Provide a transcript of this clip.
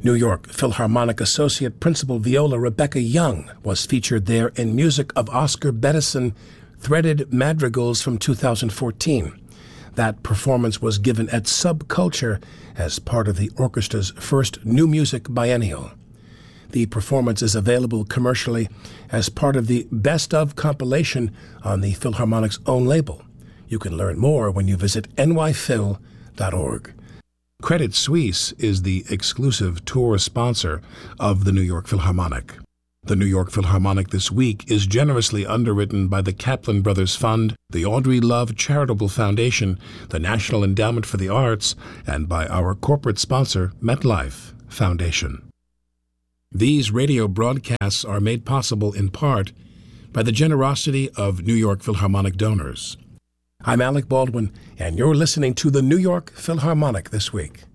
New York Philharmonic Associate Principal Viola Rebecca Young was featured there in music of Oscar Bettison, Threaded Madrigals from 2014. That performance was given at Subculture as part of the orchestra's first New Music Biennial. The performance is available commercially as part of the Best Of compilation on the Philharmonic's own label. You can learn more when you visit nyphil.org. Credit Suisse is the exclusive tour sponsor of the New York Philharmonic. The New York Philharmonic this week is generously underwritten by the Kaplan Brothers Fund, the Audrey Love Charitable Foundation, the National Endowment for the Arts, and by our corporate sponsor, MetLife Foundation. These radio broadcasts are made possible in part by the generosity of New York Philharmonic donors. I'm Alec Baldwin, and you're listening to the New York Philharmonic This Week.